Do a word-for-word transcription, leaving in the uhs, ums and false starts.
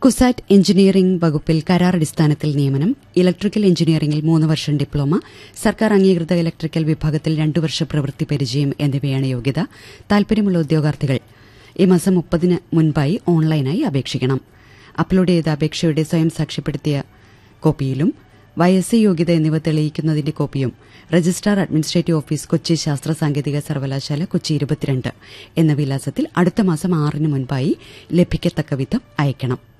CUSAT engineering വകുപ്പിൽ കരാറടിസ്ഥാനത്തിൽ നിയമനം. Electrical എഞ്ചിനീയറിംഗിൽ മൂന്ന് വർഷം ഡിപ്ലോമ, സർക്കാർ അംഗീകൃത ഇലക്ട്രിക്കൽ വിഭാഗത്തിൽ രണ്ടു വർഷ പ്രവൃത്തി പരിചയം എന്നിവയാണ് യോഗ്യത. താൽപര്യമുള്ള ഉദ്യോഗാർത്ഥികൾ ഈ മാസം മുപ്പതിന് മുൻപായി ഓൺലൈനായി അപേക്ഷിക്കണം. അപ്ലോഡ് ചെയ്ത അപേക്ഷയുടെ സ്വയം സാക്ഷ്യപ്പെടുത്തിയ കോപ്പിയിലും വയസ്സ്, യോഗ്യത എന്നിവ തെളിയിക്കുന്നതിന്റെ കോപ്പിയും രജിസ്ട്രാർ അഡ്മിനിസ്ട്രേറ്റീവ് ഓഫീസ്, കൊച്ചി ശാസ്ത്ര സാങ്കേതിക സർവകലാശാല, കൊച്ചി ഇരുപത്തിരണ്ട് എന്ന വിലാസത്തിൽ അടുത്ത മാസം ആറിന് മുൻപായി ലഭിക്കത്തക്ക വിധം അയക്കണം.